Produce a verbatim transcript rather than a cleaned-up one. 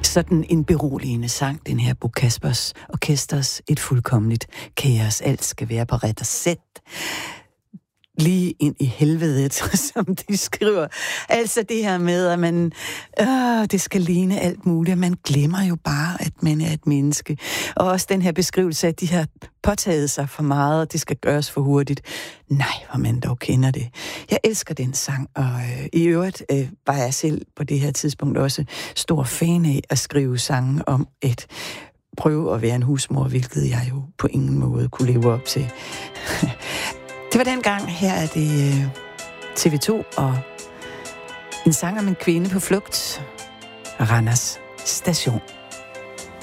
sådan en beroligende sang, den her Bo Kaspers Orkesters Et fuldkommeligt kaos. Alt skal være på ret og sæt. Lige ind i helvedet, som de skriver. Altså det her med, at man, øh, det skal ligne alt muligt. Man glemmer jo bare, at man er et menneske. Og også den her beskrivelse af, at de har påtaget sig for meget, og det skal gøres for hurtigt. Nej, hvor man dog kender det. Jeg elsker den sang, og øh, i øvrigt øh, var jeg selv på det her tidspunkt også stor fan af at skrive sange om et prøve at være en husmor, hvilket jeg jo på ingen måde kunne leve op til. Det var dengang. Her er det T V to og en sang om en kvinde på flugt. Randers Station.